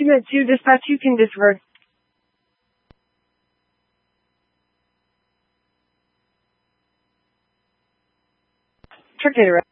Document 2 dispatch, you can disregard. Truck data.